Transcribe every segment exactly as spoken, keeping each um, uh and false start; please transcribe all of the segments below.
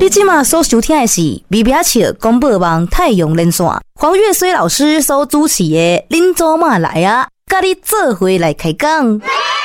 你现在所收听的是微微笑广播网太阳连线，黄月水老师所主持的恁做嘛来啊，跟你做伙来开讲。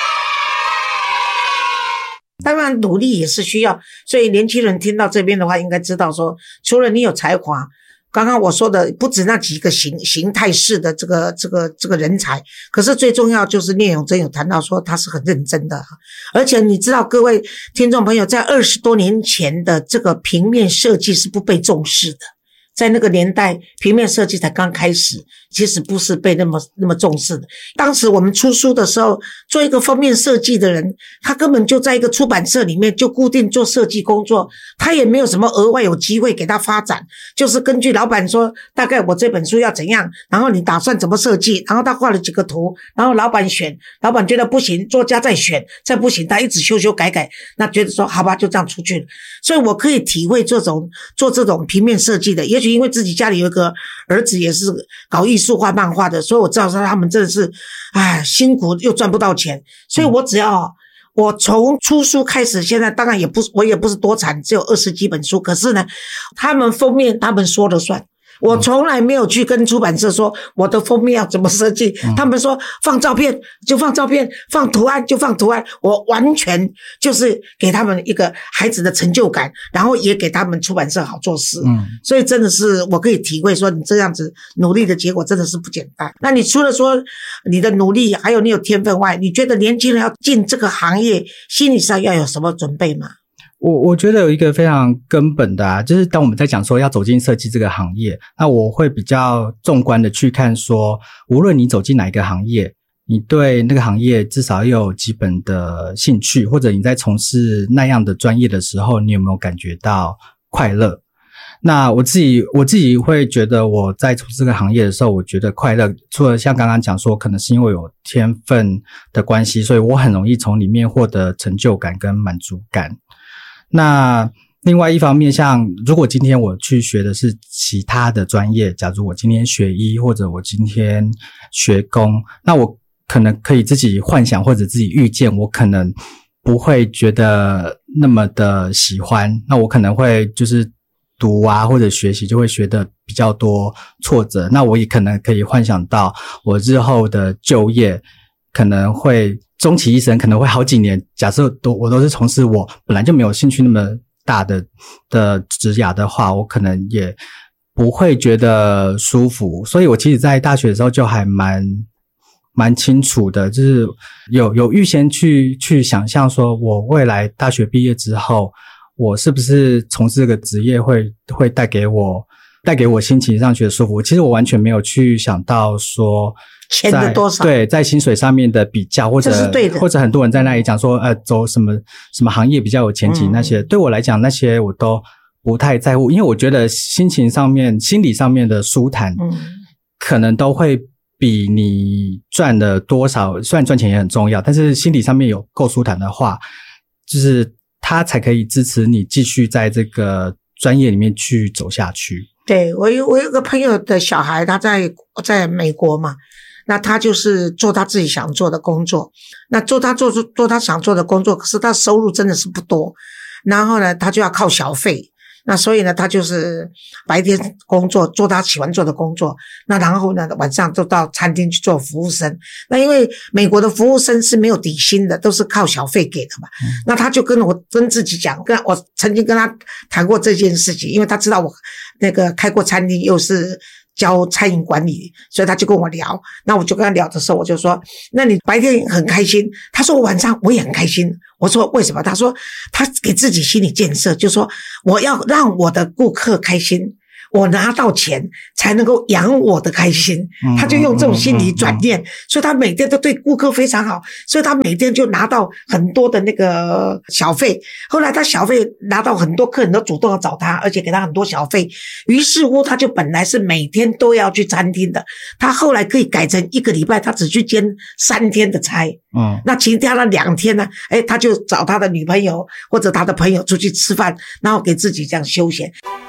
当然努力也是需要，所以年轻人听到这边的话应该知道说，除了你有才华，刚刚我说的不止那几个形形态式的这个这个这个人才，可是最重要就是聂永真有谈到说他是很认真的，而且你知道各位听众朋友，在二十多年前的这个平面设计是不被重视的，在那个年代平面设计才刚开始，其实不是被那么那么重视的。当时我们出书的时候，做一个封面设计的人，他根本就在一个出版社里面就固定做设计工作，他也没有什么额外有机会给他发展，就是根据老板说大概我这本书要怎样，然后你打算怎么设计，然后他画了几个图，然后老板选，老板觉得不行，作家再选，再不行他一直修修改改，那觉得说好吧就这样出去了。所以我可以体会这种做这种平面设计的，也许因为自己家里有一个儿子也是搞艺术画漫画的，所以我知道说他们真的是唉辛苦又赚不到钱，所以我只要我从出书开始，现在当然也不我也不是多产，只有二十几本书，可是呢他们封面他们说了算，我从来没有去跟出版社说我的封面要怎么设计，嗯、他们说放照片就放照片，放图案就放图案，我完全就是给他们一个孩子的成就感，然后也给他们出版社好做事。嗯，所以真的是我可以体会说你这样子努力的结果真的是不简单。那你除了说你的努力还有你有天分外，你觉得年轻人要进这个行业心理上要有什么准备吗？ 我我觉得有一个非常根本的啊，就是当我们在讲说要走进设计这个行业，那我会比较纵观的去看说，无论你走进哪一个行业，你对那个行业至少要有基本的兴趣，或者你在从事那样的专业的时候，你有没有感觉到快乐？那我自己我自己会觉得我在从事这个行业的时候，我觉得快乐，除了像刚刚讲说可能是因为有天分的关系，所以我很容易从里面获得成就感跟满足感。那另外一方面，像如果今天我去学的是其他的专业，假如我今天学医或者我今天学工，那我可能可以自己幻想或者自己预见，我可能不会觉得那么的喜欢，那我可能会就是读啊或者学习就会学得比较多挫折，那我也可能可以幻想到我日后的就业可能会终其一生可能会好几年，假设都我都是从事我本来就没有兴趣那么大的的职涯的话，我可能也不会觉得舒服。所以我其实在大学的时候就还蛮蛮清楚的，就是有有预先去去想象说我未来大学毕业之后，我是不是从事这个职业会会带给我带给我心情上去的舒服。其实我完全没有去想到说钱的多少， 对，在薪水上面的比较，或者这是对的， 或者很多人在那里讲说呃走什么什么行业比较有前景，那些、嗯、对我来讲那些我都不太在乎，因为我觉得心情上面心理上面的舒坦、嗯、可能都会比你赚的多少，虽然赚钱也很重要，但是心理上面有够舒坦的话，就是它才可以支持你继续在这个专业里面去走下去。 对，我有我有个朋友的小孩，他在在美国嘛，那他就是做他自己想做的工作，那做他做做他想做的工作，可是他收入真的是不多，然后呢他就要靠小费，那所以呢他就是白天工作做他喜欢做的工作，那然后呢晚上就到餐厅去做服务生，那因为美国的服务生是没有底薪的，都是靠小费给的嘛、嗯、那他就跟我跟自己讲，跟我曾经跟他谈过这件事情，因为他知道我那个开过餐厅又是教餐饮管理，所以他就跟我聊，那我就跟他聊的时候我就说，那你白天很开心，他说晚上我也很开心，我说为什么，他说他给自己心理建设，就说我要让我的顾客开心，我拿到钱才能够养我的开心，他就用这种心理转念、嗯嗯嗯嗯、所以他每天都对顾客非常好，所以他每天就拿到很多的那个小费，后来他小费拿到很多客人都主动要找他，而且给他很多小费，于是乎他就本来是每天都要去餐厅的，他后来可以改成一个礼拜他只去兼三天的差，嗯，那其他的两天呢，诶他就找他的女朋友或者他的朋友出去吃饭，然后给自己这样休闲。